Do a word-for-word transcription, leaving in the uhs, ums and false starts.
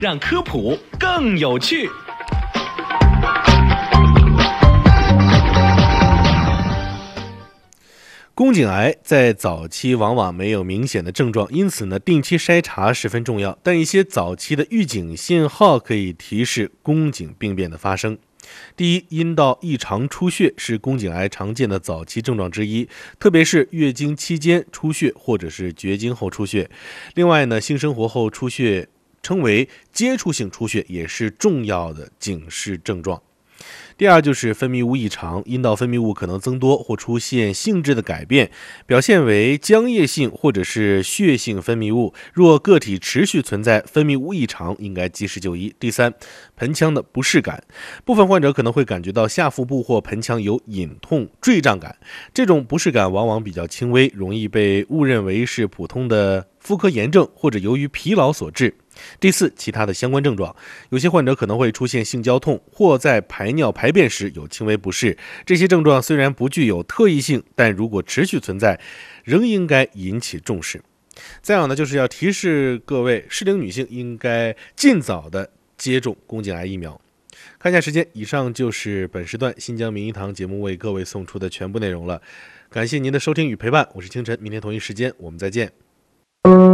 让科普更有趣。宫颈癌在早期往往没有明显的症状，因此呢，定期筛查十分重要。但一些早期的预警信号可以提示宫颈病变的发生。第一，阴道异常出血是宫颈癌常见的早期症状之一，特别是月经期间出血或者是绝经后出血。另外呢，性生活后出血称为接触性出血，也是重要的警示症状。第二就是分泌物异常，阴道分泌物可能增多或出现性质的改变，表现为浆液性或者是血性分泌物。若个体持续存在分泌物异常，应该及时就医。第三，盆腔的不适感，部分患者可能会感觉到下腹部或盆腔有隐痛、坠胀感，这种不适感往往比较轻微，容易被误认为是普通的妇科炎症或者由于疲劳所致。第四，其他的相关症状，有些患者可能会出现性交痛，或在排尿排便时有轻微不适。这些症状虽然不具有特异性，但如果持续存在，仍应该引起重视。再有呢，就是要提示各位适龄女性应该尽早的接种宫颈癌疫苗。看一下时间，以上就是本时段新疆名医堂节目为各位送出的全部内容了。感谢您的收听与陪伴，我是清晨，明天同一时间我们再见。